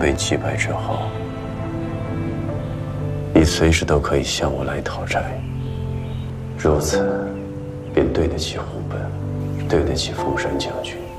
被击败之后，你随时都可以向我来讨债。如此，便对得起湖本，对得起凤山将军。